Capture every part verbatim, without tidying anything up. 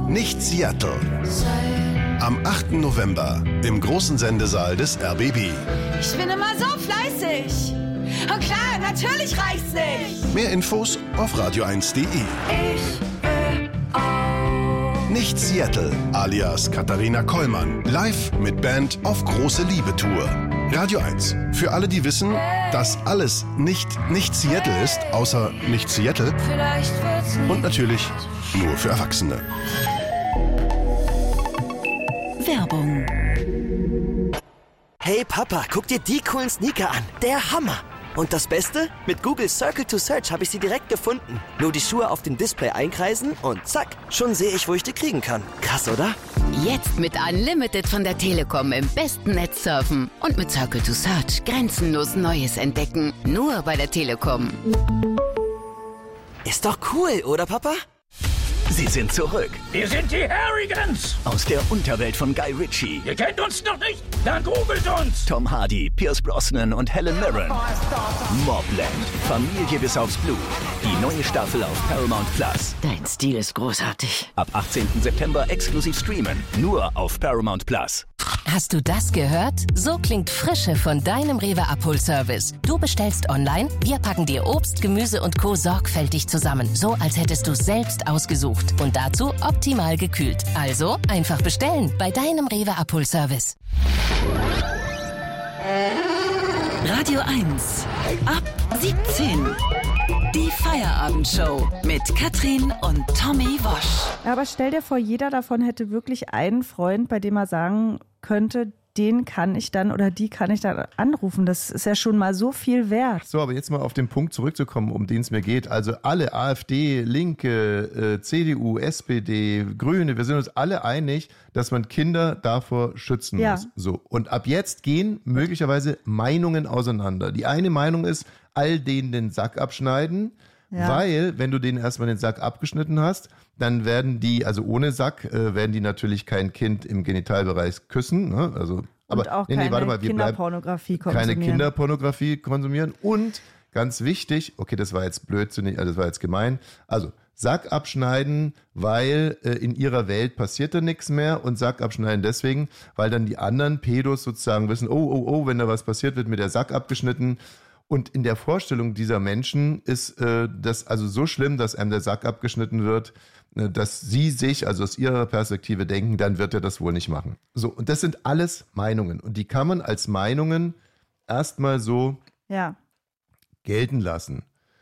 Nicht Seattle. Am achten November im großen Sendesaal des R B B. Ich bin immer so fleißig. Und klar, natürlich reicht's nicht. Mehr Infos auf radio eins punkt de. Ich will auch. Nicht Seattle, alias Katharina Kollmann. Live mit Band auf große Liebe-Tour. Radio eins. Für alle, die wissen, dass alles nicht nicht Seattle ist, außer nicht Seattle. Vielleicht wird's nicht. Und natürlich nur für Erwachsene. Werbung. Hey Papa, guck dir die coolen Sneaker an. Der Hammer. Und das Beste? Mit Google Circle to Search habe ich sie direkt gefunden. Nur die Schuhe auf dem Display einkreisen und zack, schon sehe ich, wo ich die kriegen kann. Krass, oder? Jetzt mit Unlimited von der Telekom im besten Netz surfen. Und mit Circle to Search grenzenlos Neues entdecken. Nur bei der Telekom. Ist doch cool, oder Papa? Sie sind zurück. Wir sind die Harrigans. Aus der Unterwelt von Guy Ritchie. Ihr kennt uns noch nicht? Dann googelt uns. Tom Hardy, Pierce Brosnan und Helen Mirren. Mobland. Familie bis aufs Blut. Die neue Staffel auf Paramount Plus. Dein Stil ist großartig. Ab achtzehnten September exklusiv streamen. Nur auf Paramount Plus. Hast du das gehört? So klingt Frische von deinem Rewe-Abholservice. Du bestellst online, wir packen dir Obst, Gemüse und Co. sorgfältig zusammen. So, als hättest du es selbst ausgesucht. Und dazu optimal gekühlt. Also einfach bestellen bei deinem Rewe-Abholservice. Radio eins. Ab siebzehn. Die Feierabendshow mit Katrin und Tommy Wosch. Ja, aber stell dir vor, jeder davon hätte wirklich einen Freund, bei dem er sagen könnte, den kann ich dann oder die kann ich dann anrufen. Das ist ja schon mal so viel wert. So, aber jetzt mal auf den Punkt zurückzukommen, um den es mir geht. Also alle AfD, Linke, äh, C D U, S P D, Grüne, wir sind uns alle einig, dass man Kinder davor schützen Ja. muss. So. Und ab jetzt gehen möglicherweise Meinungen auseinander. Die eine Meinung ist, all denen den Sack abschneiden, Ja. weil, wenn du denen erstmal den Sack abgeschnitten hast, dann werden die, also ohne Sack, äh, werden die natürlich kein Kind im Genitalbereich küssen. Ne? Also, aber Und auch nee, nee, keine warte mal, wir bleiben Kinderpornografie keine konsumieren. Kinderpornografie konsumieren. Und ganz wichtig, okay, das war jetzt blödsinnig, also das war jetzt gemein. Also Sack abschneiden, weil äh, in ihrer Welt passiert da nichts mehr, und Sack abschneiden deswegen, weil dann die anderen Pedos sozusagen wissen, oh, oh, oh, wenn da was passiert, wird mir der Sack abgeschnitten. Und in der Vorstellung dieser Menschen ist äh, das also so schlimm, dass einem der Sack abgeschnitten wird, äh, dass sie sich, also aus ihrer Perspektive denken, dann wird er das wohl nicht machen. So, und das sind alles Meinungen. Und die kann man als Meinungen erstmal so Ja. gelten lassen.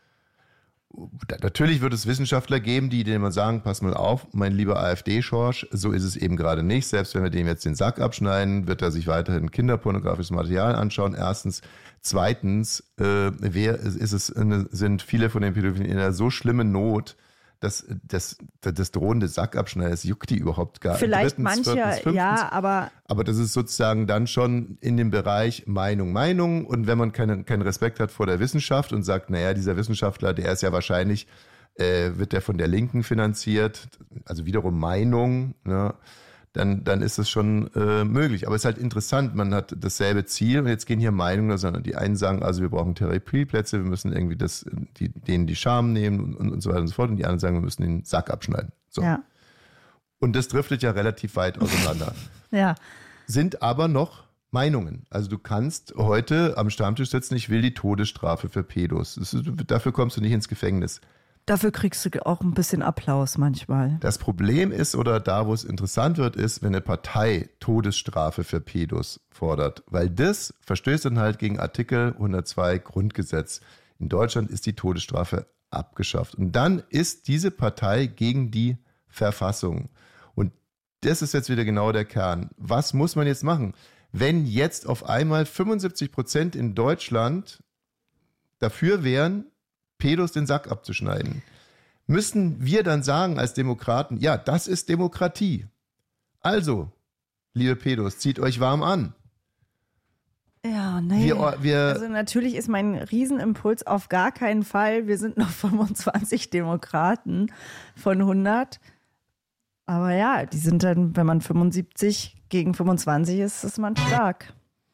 Da, natürlich wird es Wissenschaftler geben, die denen mal sagen, pass mal auf, mein lieber AfD-Schorsch, so ist es eben gerade nicht. Selbst wenn wir dem jetzt den Sack abschneiden, wird er sich weiterhin kinderpornografisches Material anschauen. Erstens. Zweitens, äh, wer ist es, sind viele von den Pädophilen in einer so schlimmen Not, dass das, das drohende Sackabschneiden, das juckt die überhaupt gar nicht. Vielleicht Drittens, manche, viertens, fünftens. ja, aber... Aber das ist sozusagen dann schon in dem Bereich Meinung, Meinung. Und wenn man keine, keinen Respekt hat vor der Wissenschaft und sagt, naja, dieser Wissenschaftler, der ist ja wahrscheinlich, äh, wird der von der Linken finanziert, also wiederum Meinung, ne? Dann, dann ist es schon äh, möglich. Aber es ist halt interessant, man hat dasselbe Ziel und jetzt gehen hier Meinungen auseinander. Die einen sagen, also wir brauchen Therapieplätze, wir müssen irgendwie das, die, denen die Scham nehmen und, und so weiter und so fort. Und die anderen sagen, wir müssen den Sack abschneiden. So. Ja. Und das driftet ja relativ weit auseinander. Ja. Sind aber noch Meinungen. Also du kannst heute am Stammtisch sitzen, ich will die Todesstrafe für Pedos. Das ist, dafür kommst du nicht ins Gefängnis. Dafür kriegst du auch ein bisschen Applaus manchmal. Das Problem ist, oder da, wo es interessant wird, ist, wenn eine Partei Todesstrafe für Pedos fordert. Weil das verstößt dann halt gegen Artikel hundertzwei Grundgesetz. In Deutschland ist die Todesstrafe abgeschafft. Und dann ist diese Partei gegen die Verfassung. Und das ist jetzt wieder genau der Kern. Was muss man jetzt machen? Wenn jetzt auf einmal fünfundsiebzig Prozent in Deutschland dafür wären, Pedos den Sack abzuschneiden, müssen wir dann sagen als Demokraten, ja, das ist Demokratie. Also, liebe Pedos, zieht euch warm an. Ja, nee. Wir, wir, also natürlich ist mein Riesenimpuls auf gar keinen Fall, wir sind noch fünfundzwanzig Demokraten von hundert. Aber ja, die sind dann, wenn man fünfundsiebzig gegen fünfundzwanzig ist, ist man stark.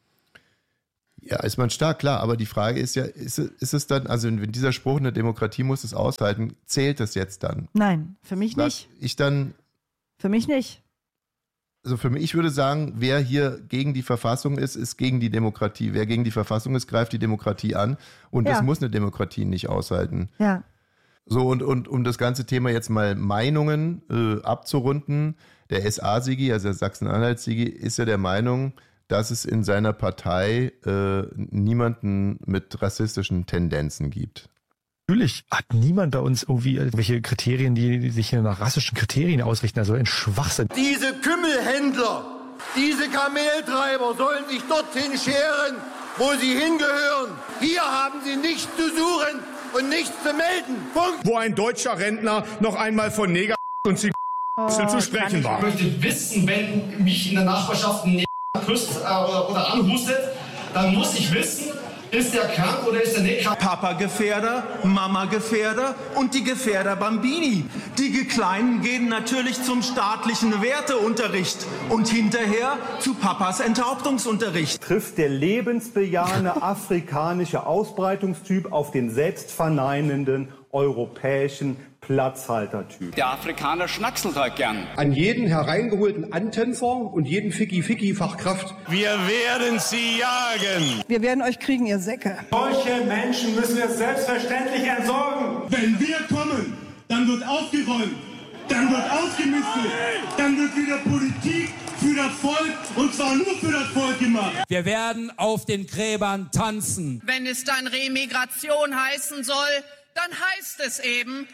Ja, ist man stark, klar, aber die Frage ist ja, ist, ist es dann, also wenn dieser Spruch, eine Demokratie muss es aushalten, zählt das jetzt dann? Nein, für mich Sag nicht. ich dann, Für mich nicht. Also für mich, ich würde sagen, wer hier gegen die Verfassung ist, ist gegen die Demokratie. Wer gegen die Verfassung ist, greift die Demokratie an. Und Ja. das muss eine Demokratie nicht aushalten. Ja. So, und, und um das ganze Thema jetzt mal Meinungen äh, abzurunden, der S A-Sigi, also der Sachsen-Anhalt-Sigi, ist ja der Meinung, dass es in seiner Partei äh, niemanden mit rassistischen Tendenzen gibt. Natürlich hat niemand bei uns irgendwie irgendwelche Kriterien, die sich nach rassischen Kriterien ausrichten. Also ein Schwachsinn. Diese Kümmelhändler, diese Kameltreiber sollen sich dorthin scheren, wo sie hingehören. Hier haben sie nichts zu suchen und nichts zu melden. Punkt. Wo ein deutscher Rentner noch einmal von Neger und Zigarren Oh, zu sprechen war. Ich möchte wissen, wenn mich in der Nachbarschaft ein Neger küsst äh, oder, oder anhustet, dann muss ich wissen, ist der krank oder ist er nicht krank? Papa-Gefährder, Mama-Gefährder und die Gefährder Bambini. Die Kleinen gehen natürlich zum staatlichen Werteunterricht und hinterher zu Papas Enthauptungsunterricht. Trifft der lebensbejahende afrikanische Ausbreitungstyp auf den selbstverneinenden europäischen Platzhaltertyp. Der Afrikaner schnackselt halt gern. An jeden hereingeholten Antänzer und jeden Ficky-Ficky-Fachkraft. Wir werden sie jagen. Wir werden euch kriegen, ihr Säcke. Solche Menschen müssen wir selbstverständlich entsorgen. Wenn wir kommen, dann wird aufgeräumt, dann wird ausgemistet, dann wird wieder Politik für das Volk und zwar nur für das Volk gemacht. Wir werden auf den Gräbern tanzen. Wenn es dann Remigration heißen soll, dann heißt es eben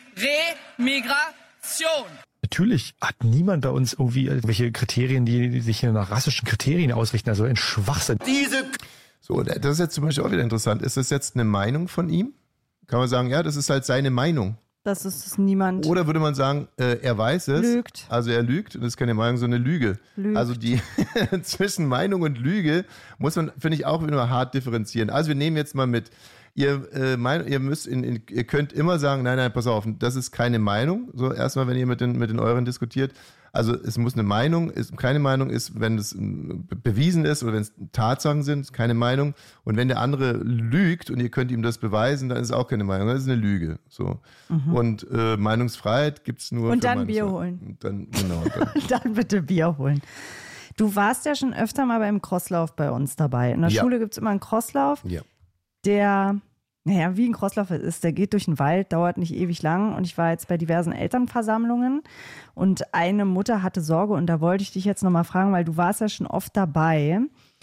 Remigration. Natürlich hat niemand bei uns irgendwie irgendwelche Kriterien, die sich nach rassischen Kriterien ausrichten. Also ein Schwachsinn. Diese So, das ist jetzt zum Beispiel auch wieder interessant. Ist das jetzt eine Meinung von ihm? Kann man sagen, ja, das ist halt seine Meinung. Das ist es niemand. Oder würde man sagen, äh, er weiß es. Lügt. Also er lügt. Und das ist keine Meinung, sondern eine Lüge. Lügt. Also die zwischen Meinung und Lüge muss man, finde ich, auch immer hart differenzieren. Also wir nehmen jetzt mal mit, ihr, äh, mein, ihr müsst, in, in, ihr könnt immer sagen, nein, nein, pass auf, das ist keine Meinung. So erstmal, wenn ihr mit den, mit den euren diskutiert. Also es muss eine Meinung, ist, keine Meinung ist, wenn es bewiesen ist oder wenn es Tatsachen sind, keine Meinung. Und wenn der andere lügt und ihr könnt ihm das beweisen, dann ist es auch keine Meinung, das ist eine Lüge. So. Mhm. Und äh, Meinungsfreiheit gibt es nur Und für dann Bier Meinungsfreiheit. holen. Und dann, genau. Dann. Dann bitte Bier holen. Du warst ja schon öfter mal beim Crosslauf bei uns dabei. In der Ja. Schule gibt es immer einen Crosslauf, Ja. der, naja, wie ein Crosslauf ist, der geht durch den Wald, dauert nicht ewig lang. Und ich war jetzt bei diversen Elternversammlungen und eine Mutter hatte Sorge und da wollte ich dich jetzt nochmal fragen, weil du warst ja schon oft dabei.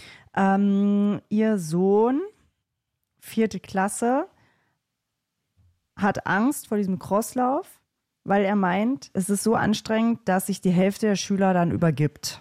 Ähm, ihr Sohn, vierte Klasse, hat Angst vor diesem Crosslauf, weil er meint, es ist so anstrengend, dass sich die Hälfte der Schüler dann übergibt.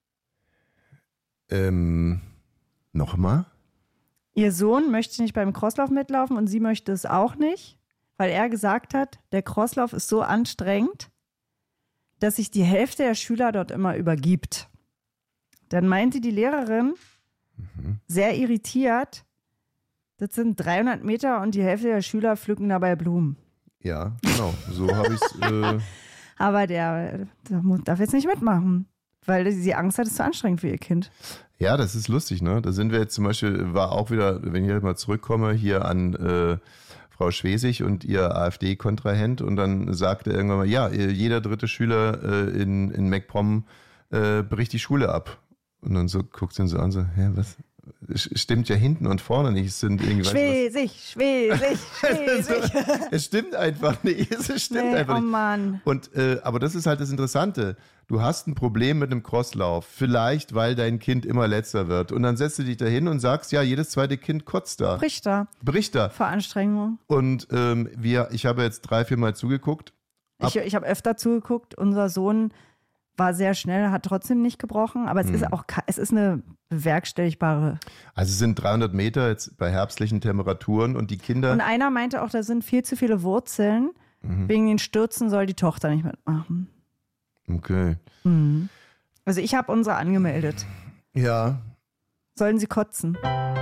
Ähm, nochmal? Ihr Sohn möchte nicht beim Crosslauf mitlaufen und sie möchte es auch nicht, weil er gesagt hat, der Crosslauf ist so anstrengend, dass sich die Hälfte der Schüler dort immer übergibt. Dann meinte die Lehrerin, mhm. sehr irritiert, das sind dreihundert Meter und die Hälfte der Schüler pflücken dabei Blumen. Ja, genau. So habe ich es. Äh Aber der, der darf jetzt nicht mitmachen, weil sie Angst hat, es ist zu anstrengend für ihr Kind. Ja, das ist lustig, ne? Da sind wir jetzt zum Beispiel, war auch wieder, wenn ich jetzt mal zurückkomme, hier an äh, Frau Schwesig und ihr AfD-Kontrahent und dann sagte irgendwann mal, ja, jeder dritte Schüler äh, in, in MacPom äh, bricht die Schule ab. Und dann so guckt sie ihn so an, so, hä, was? Stimmt ja hinten und vorne nicht. Es sind irgendwie, Schwesig, Schwesig, Schwesig. Es stimmt einfach nicht. Es stimmt nee, einfach oh nicht. Mann. Und, äh, aber das ist halt das Interessante. Du hast ein Problem mit einem Crosslauf. Vielleicht, weil dein Kind immer letzter wird. Und dann setzt du dich da hin und sagst, ja, jedes zweite Kind kotzt da. Bricht da. Bricht da. Vor Anstrengung. Und ähm, wir, ich habe jetzt drei, vier Mal zugeguckt. Ich, ich habe öfter zugeguckt. Unser Sohn war sehr schnell, hat trotzdem nicht gebrochen. Aber es Hm. ist auch, es ist eine bewerkstelligbare. Also es sind dreihundert Meter jetzt bei herbstlichen Temperaturen und die Kinder. Und einer meinte auch, da sind viel zu viele Wurzeln. Mhm. Wegen den Stürzen soll die Tochter nicht mitmachen. Okay. Mhm. Also ich habe unsere angemeldet. Ja. Sollen sie kotzen?